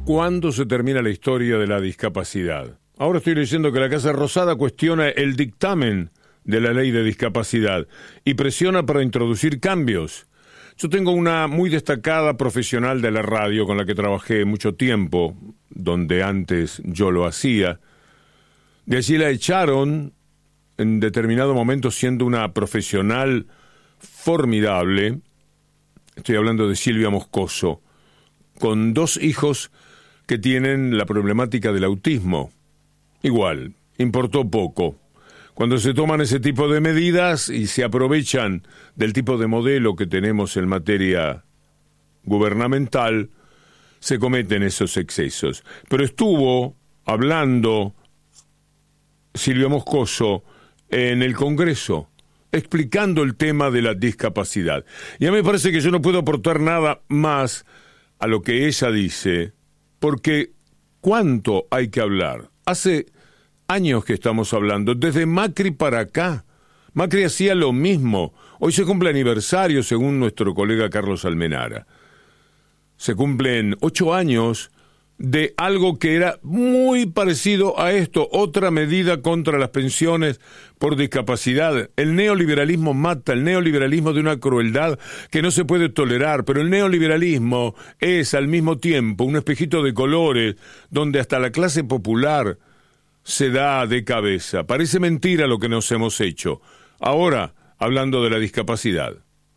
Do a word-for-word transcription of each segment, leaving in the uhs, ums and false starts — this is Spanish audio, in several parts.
¿cuándo se termina la historia de la discapacidad? Ahora estoy leyendo que la Casa Rosada cuestiona el dictamen de la ley de discapacidad y presiona para introducir cambios. Yo tengo una muy destacada profesional de la radio con la que trabajé mucho tiempo, donde antes yo lo hacía. De allí la echaron en determinado momento siendo una profesional formidable. Estoy hablando de Silvia Moscoso, con dos hijos que tienen la problemática del autismo. Igual, importó poco. Cuando se toman ese tipo de medidas y se aprovechan del tipo de modelo que tenemos en materia gubernamental, se cometen esos excesos. Pero estuvo hablando Silvia Moscoso en el Congreso, explicando el tema de la discapacidad. Y a mí me parece que yo no puedo aportar nada más a lo que ella dice, porque ¿cuánto hay que hablar? Hace años que estamos hablando, desde Macri para acá. Macri hacía lo mismo. Hoy se cumple aniversario, según nuestro colega Carlos Almenara. Se cumplen ocho años de algo que era muy parecido a esto, otra medida contra las pensiones por discapacidad. El neoliberalismo mata, el neoliberalismo de una crueldad que no se puede tolerar, pero el neoliberalismo es al mismo tiempo un espejito de colores donde hasta la clase popular se da de cabeza. Parece mentira lo que nos hemos hecho. Ahora, hablando de la discapacidad.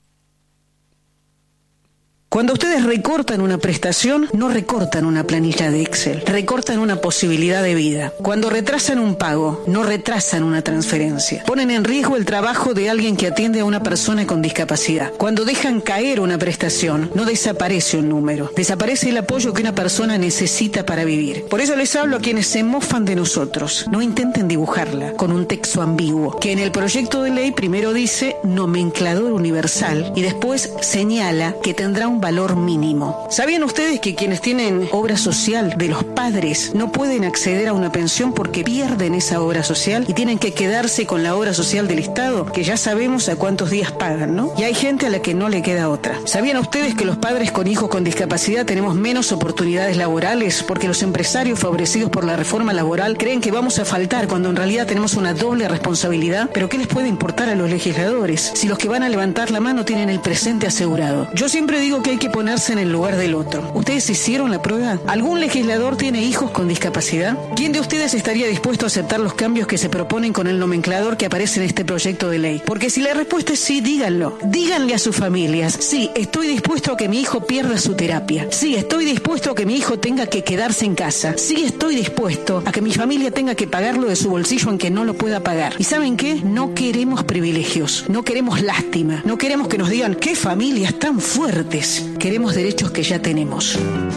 Cuando ustedes recortan una prestación, no recortan una planilla de Excel, recortan una posibilidad de vida. Cuando retrasan un pago, no retrasan una transferencia. Ponen en riesgo el trabajo de alguien que atiende a una persona con discapacidad. Cuando dejan caer una prestación, no desaparece un número, desaparece el apoyo que una persona necesita para vivir. Por eso les hablo a quienes se mofan de nosotros. No intenten dibujarla con un texto ambiguo, que en el proyecto de ley primero dice nomenclador universal y después señala que tendrá un valor mínimo. ¿Sabían ustedes que quienes tienen obra social de los padres no pueden acceder a una pensión porque pierden esa obra social y tienen que quedarse con la obra social del Estado, que ya sabemos a cuántos días pagan, ¿no? Y hay gente a la que no le queda otra. ¿Sabían ustedes que los padres con hijos con discapacidad tenemos menos oportunidades laborales porque los empresarios favorecidos por la reforma laboral creen que vamos a faltar cuando en realidad tenemos una doble responsabilidad? ¿Pero qué les puede importar a los legisladores si los que van a levantar la mano tienen el presente asegurado? Yo siempre digo que hay que ponerse en el lugar del otro. ¿Ustedes hicieron la prueba? ¿Algún legislador tiene hijos con discapacidad? ¿Quién de ustedes estaría dispuesto a aceptar los cambios que se proponen con el nomenclador que aparece en este proyecto de ley? Porque si la respuesta es sí, díganlo. Díganle a sus familias: sí, estoy dispuesto a que mi hijo pierda su terapia. Sí, estoy dispuesto a que mi hijo tenga que quedarse en casa. Sí, estoy dispuesto a que mi familia tenga que pagarlo de su bolsillo aunque no lo pueda pagar. ¿Y saben qué? No queremos privilegios, no queremos lástima, no queremos que nos digan qué familias tan fuertes. Queremos derechos que ya tenemos.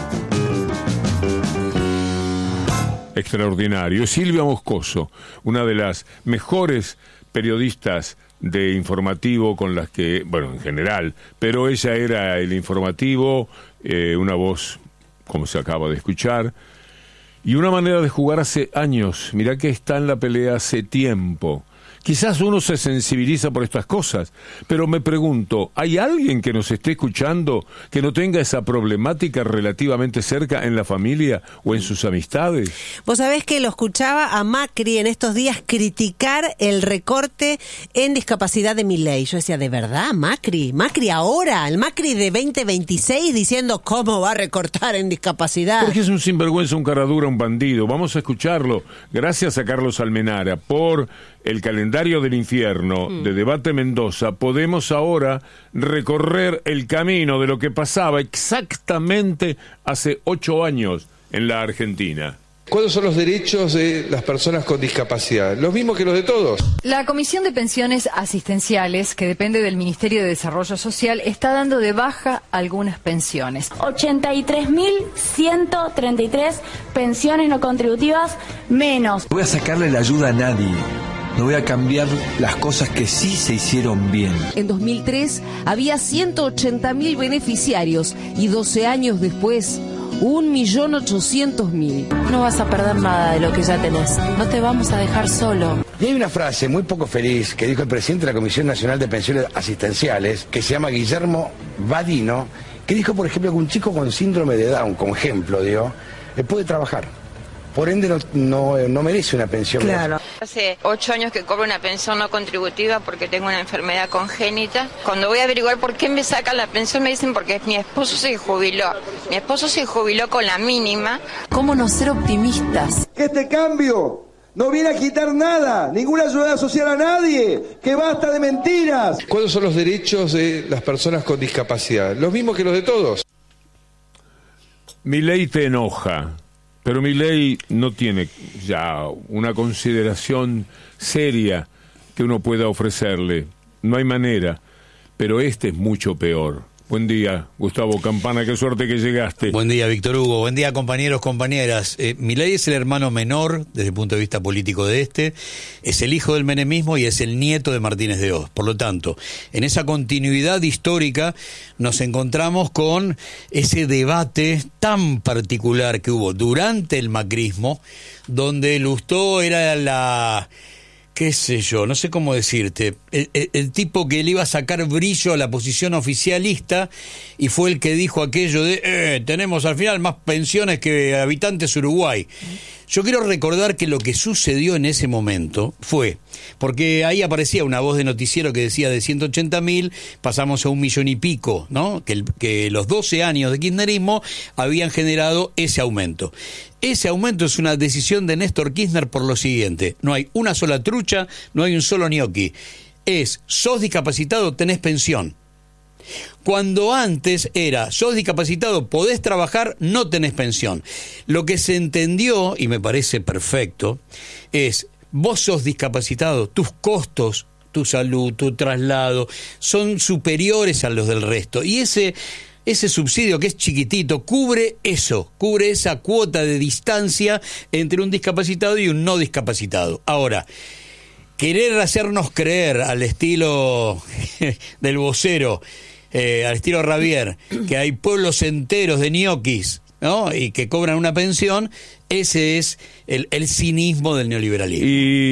Extraordinario. Silvia Moscoso, una de las mejores periodistas de informativo con las que, bueno, en general, pero ella era el informativo, eh, una voz, como se acaba de escuchar, y una manera de jugar hace años. Mirá que está en la pelea hace tiempo. Quizás uno se sensibiliza por estas cosas, pero me pregunto, ¿hay alguien que nos esté escuchando que no tenga esa problemática relativamente cerca en la familia o en sus amistades? Vos sabés que lo escuchaba a Macri en estos días criticar el recorte en discapacidad de Milei. Yo decía, ¿de verdad, Macri? Macri ahora, el Macri de veinte veintiséis diciendo cómo va a recortar en discapacidad. Porque es un sinvergüenza, un caradura, un bandido. Vamos a escucharlo. Gracias a Carlos Almenara por el calendario del infierno mm. de Debate Mendoza. Podemos ahora recorrer el camino de lo que pasaba exactamente hace ocho años en la Argentina. ¿Cuáles son los derechos de las personas con discapacidad? Los mismos que los de todos. La Comisión de Pensiones Asistenciales, que depende del Ministerio de Desarrollo Social, está dando de baja algunas pensiones. ochenta y tres mil ciento treinta y tres pensiones no contributivas menos. No voy a sacarle la ayuda a nadie. No voy a cambiar las cosas que sí se hicieron bien. En dos mil tres había ciento ochenta mil beneficiarios y doce años después, un millón ochocientos mil. No vas a perder nada de lo que ya tenés. No te vamos a dejar solo. Y hay una frase muy poco feliz que dijo el presidente de la Comisión Nacional de Pensiones Asistenciales, que se llama Guillermo Badino, que dijo, por ejemplo, que un chico con síndrome de Down, como ejemplo, dio, eh, puede trabajar. Por ende no, no, no merece una pensión. Claro. Hace ocho años que cobro una pensión no contributiva porque tengo una enfermedad congénita. Cuando voy a averiguar por qué me sacan la pensión me dicen porque mi esposo se jubiló. Mi esposo se jubiló con la mínima. ¿Cómo no ser optimistas? Que este cambio no viene a quitar nada, ninguna ayuda social a nadie, que basta de mentiras. ¿Cuáles son los derechos de las personas con discapacidad? Los mismos que los de todos. Milei te enoja. Pero Milei no tiene ya una consideración seria que uno pueda ofrecerle. No hay manera. Pero este es mucho peor. Buen día, Gustavo Campana, qué suerte que llegaste. Buen día, Víctor Hugo. Buen día, compañeros, compañeras. Eh, Milei es el hermano menor, desde el punto de vista político de este, es el hijo del menemismo y es el nieto de Martínez de Hoz. Por lo tanto, en esa continuidad histórica nos encontramos con ese debate tan particular que hubo durante el macrismo, donde Lustó era la... qué sé yo, no sé cómo decirte, el, el, el tipo que le iba a sacar brillo a la posición oficialista y fue el que dijo aquello de, eh, tenemos al final más pensiones que habitantes Uruguay. Yo quiero recordar que lo que sucedió en ese momento fue, porque ahí aparecía una voz de noticiero que decía de ciento ochenta mil, pasamos a un millón y pico, ¿no? Que, el, que los doce años de kirchnerismo habían generado ese aumento. Ese aumento es una decisión de Néstor Kirchner por lo siguiente: no hay una sola trucha, no hay un solo gnocchi. Es, sos discapacitado, tenés pensión. Cuando antes era, sos discapacitado, podés trabajar, no tenés pensión. Lo que se entendió, y me parece perfecto, es, vos sos discapacitado, tus costos, tu salud, tu traslado, son superiores a los del resto. Y ese... Ese subsidio, que es chiquitito, cubre eso, cubre esa cuota de distancia entre un discapacitado y un no discapacitado. Ahora, querer hacernos creer al estilo del vocero, eh, al estilo Ravier, que hay pueblos enteros de ñoquis, ¿no? Y que cobran una pensión, ese es el, el cinismo del neoliberalismo.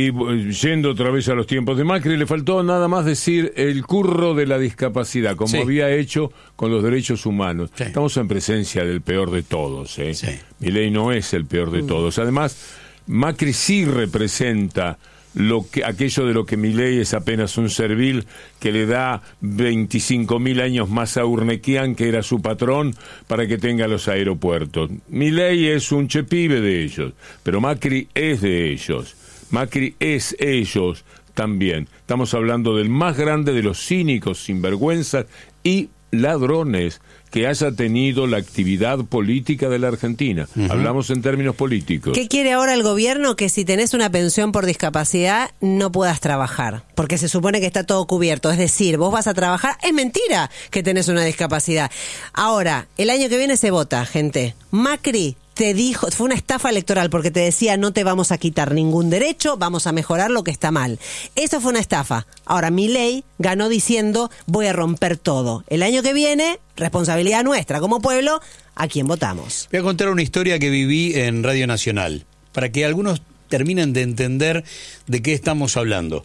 Y yendo otra vez a los tiempos de Macri, le faltó nada más decir el curro de la discapacidad, como sí. había hecho con los derechos humanos. Sí. Estamos en presencia del peor de todos, ¿eh? Sí. Milei no es el peor de mm. todos. Además, Macri sí representa lo que, aquello de lo que Milei es apenas un servil que le da veinticinco mil años más a Urnequian, que era su patrón, para que tenga los aeropuertos. Milei es un chepibe de ellos, pero Macri es de ellos. Macri es ellos también. Estamos hablando del más grande de los cínicos, sinvergüenzas y ladrones que haya tenido la actividad política de la Argentina. Uh-huh. Hablamos en términos políticos. ¿Qué quiere ahora el gobierno? Que si tenés una pensión por discapacidad no puedas trabajar, porque se supone que está todo cubierto. Es decir, vos vas a trabajar, es mentira que tenés una discapacidad. Ahora, el año que viene se vota, gente. Macri te dijo, fue una estafa electoral porque te decía no te vamos a quitar ningún derecho, vamos a mejorar lo que está mal. Eso fue una estafa. Ahora Milei ganó diciendo voy a romper todo. El año que viene, responsabilidad nuestra como pueblo, ¿a quién votamos? Voy a contar una historia que viví en Radio Nacional, para que algunos terminen de entender de qué estamos hablando.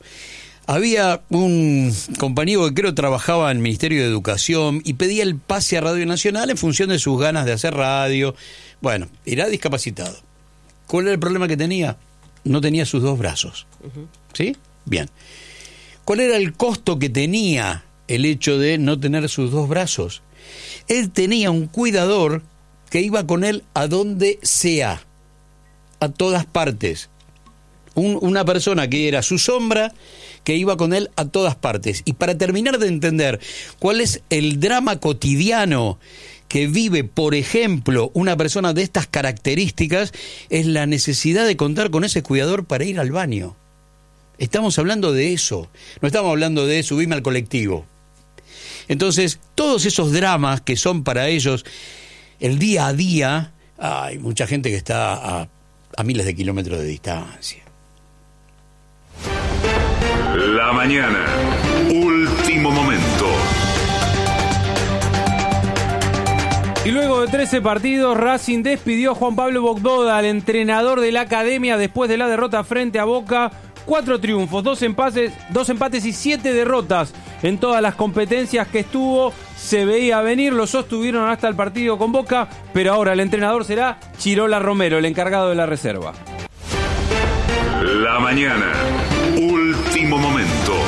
Había un compañero que creo trabajaba en el Ministerio de Educación y pedía el pase a Radio Nacional en función de sus ganas de hacer radio. Bueno, era discapacitado. ¿Cuál era el problema que tenía? No tenía sus dos brazos. Uh-huh. ¿Sí? Bien. ¿Cuál era el costo que tenía el hecho de no tener sus dos brazos? Él tenía un cuidador que iba con él a donde sea, a todas partes. Un, una persona que era su sombra, que iba con él a todas partes. Y para terminar de entender cuál es el drama cotidiano que vive, por ejemplo, una persona de estas características, es la necesidad de contar con ese cuidador para ir al baño. Estamos hablando de eso, no estamos hablando de subirme al colectivo. Entonces, todos esos dramas que son para ellos el día a día, hay mucha gente que está a, a miles de kilómetros de distancia. La mañana, último momento. Y luego de trece partidos, Racing despidió a Juan Pablo Bogdoda, al entrenador de la academia, después de la derrota frente a Boca. Cuatro triunfos, dos empates, dos empates y siete derrotas en todas las competencias que estuvo. se veía venir, lo sostuvieron hasta el partido con Boca, pero ahora el entrenador será Chirola Romero, el encargado de la reserva. La mañana, último momento.